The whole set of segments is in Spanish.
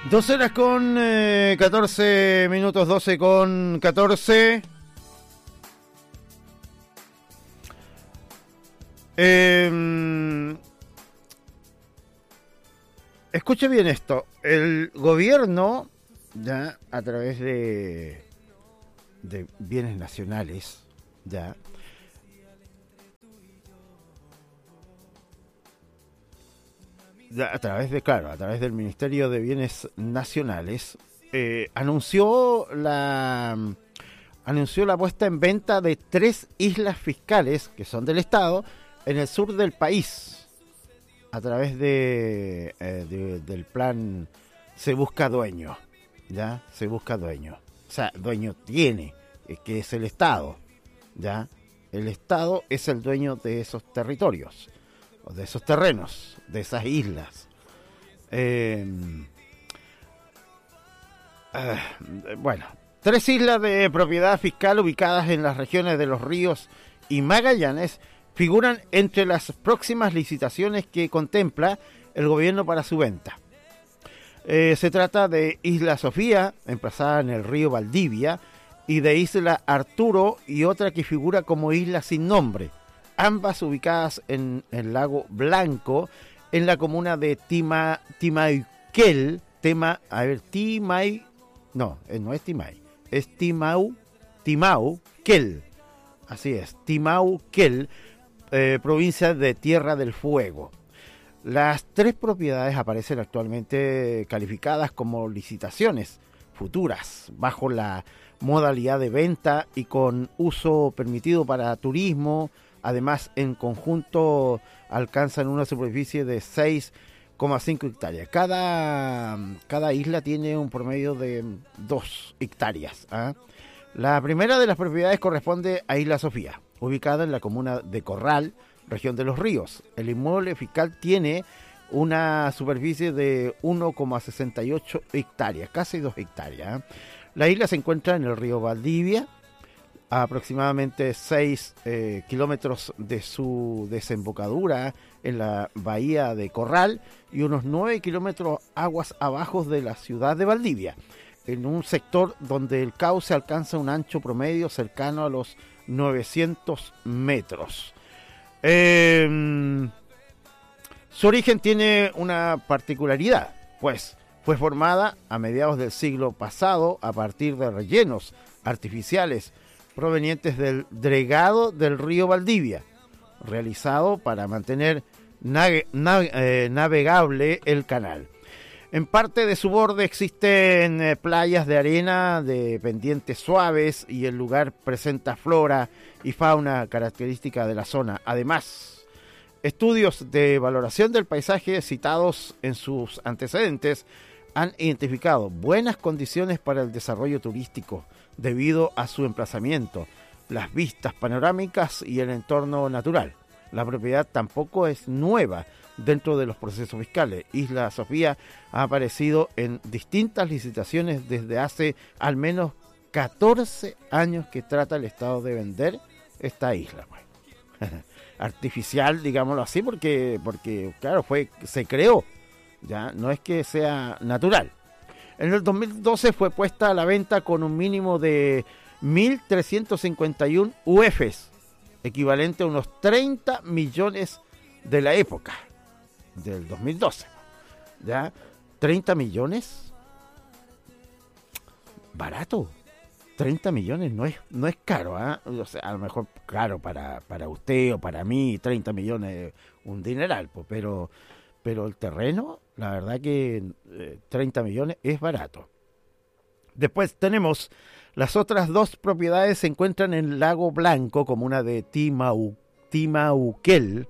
2 horas con 14 minutos, 12 con 14. Escuche bien esto. El gobierno, ya a través de bienes nacionales, ya a través del Ministerio de Bienes Nacionales, anunció la puesta en venta de 3 islas fiscales que son del Estado en el sur del país, a través del plan Se Busca Dueño, ¿ya? Se Busca Dueño. O sea, dueño tiene, que es el Estado, ¿ya? El Estado es el dueño de esos territorios, o de esos terrenos, de esas islas. Bueno, 3 islas de propiedad fiscal ubicadas en las regiones de Los Ríos y Magallanes figuran entre las próximas licitaciones que contempla el gobierno para su venta. Se trata de Isla Sofía, emplazada en el río Valdivia, y de Isla Arturo y otra que figura como Isla Sin Nombre, ambas ubicadas en el lago Blanco, en la comuna de Timaiquel. Es Timauquel. Así es, Timauquel, provincia de Tierra del Fuego. Las 3 propiedades aparecen actualmente calificadas como licitaciones futuras, bajo la modalidad de venta y con uso permitido para turismo. Además, en conjunto alcanzan una superficie de 6,5 hectáreas. Cada isla tiene un promedio de 2 hectáreas. La primera de las propiedades corresponde a Isla Sofía, ubicada en la comuna de Corral, región de Los Ríos. El inmueble fiscal tiene una superficie de 1,68 hectáreas, casi 2 hectáreas. La isla se encuentra en el río Valdivia, a aproximadamente 6 kilómetros de su desembocadura en la bahía de Corral y unos 9 kilómetros aguas abajo de la ciudad de Valdivia, en un sector donde el cauce alcanza un ancho promedio cercano a los 900 metros. Su origen tiene una particularidad, pues fue formada a mediados del siglo pasado a partir de rellenos artificiales provenientes del dregado del río Valdivia, realizado para mantener navegable el canal. En parte de su borde existen playas de arena de pendientes suaves y el lugar presenta flora y fauna característica de la zona. Además, estudios de valoración del paisaje citados en sus antecedentes han identificado buenas condiciones para el desarrollo turístico debido a su emplazamiento, las vistas panorámicas y el entorno natural. La propiedad tampoco es nueva dentro de los procesos fiscales. Isla Sofía ha aparecido en distintas licitaciones desde hace al menos 14 años que trata el Estado de vender esta isla. Artificial, digámoslo así, porque claro, se creó, ya no es que sea natural. En el 2012 fue puesta a la venta con un mínimo de 1.351 UFs, equivalente a unos 30 millones de la época, del 2012. ¿Ya? 30 millones, barato. 30 millones no es caro, o sea, a lo mejor claro para usted o para mí 30 millones un dineral, pero el terreno, la verdad que 30 millones es barato. Después tenemos las otras 2 propiedades, se encuentran en el Lago Blanco, comuna de Timauquel.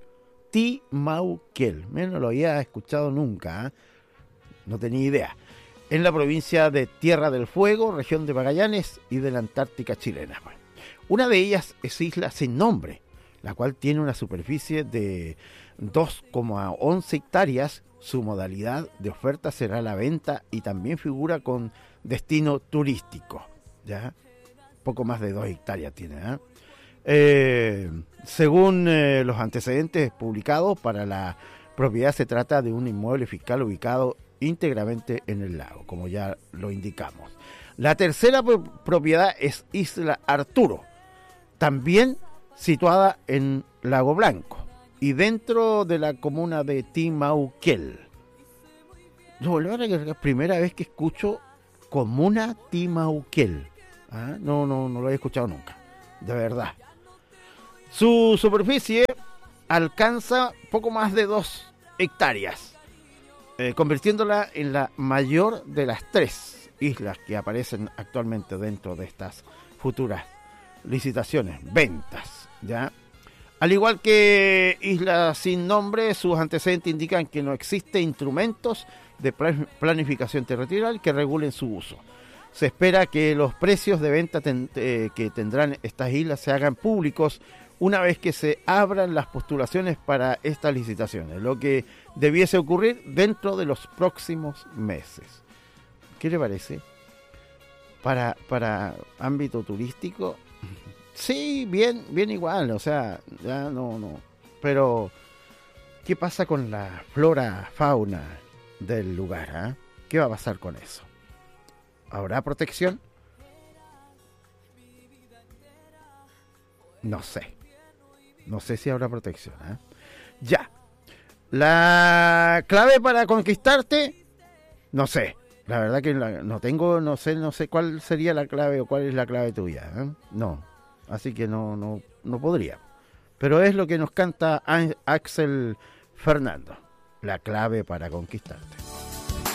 No lo había escuchado nunca, no tenía idea. En la provincia de Tierra del Fuego, región de Magallanes y de la Antártica chilena. Una de ellas es Isla Sin Nombre, la cual tiene una superficie de 2,11 hectáreas. Su modalidad de oferta será la venta y también figura con destino turístico. ¿Ya? Poco más de 2 hectáreas tiene. Según los antecedentes publicados para la propiedad, se trata de un inmueble fiscal ubicado íntegramente en el lago, como ya lo indicamos. La tercera propiedad es Isla Arturo, también situada en Lago Blanco y dentro de la comuna de Timauquel. No, la verdad que es la primera vez que escucho comuna Timauquel. No lo he escuchado nunca, de verdad. Su superficie alcanza poco más de 2 hectáreas, convirtiéndola en la mayor de las 3 islas que aparecen actualmente dentro de estas futuras licitaciones, ventas, ¿ya? Al igual que Isla Sin Nombre, sus antecedentes indican que no existen instrumentos de planificación territorial que regulen su uso. Se espera que los precios de venta que tendrán estas islas se hagan públicos una vez que se abran las postulaciones para estas licitaciones, lo que debiese ocurrir dentro de los próximos meses. ¿Qué le parece? Para ámbito turístico, sí, bien igual, o sea, ya no. Pero, ¿qué pasa con la flora, fauna del lugar? ¿Qué va a pasar con eso? ¿Habrá protección? No sé si habrá protección. Ya. La clave para conquistarte, no sé. La verdad que no sé cuál sería la clave o cuál es la clave tuya. No. Así que no podría. Pero es lo que nos canta Axel Fernando. La clave para conquistarte.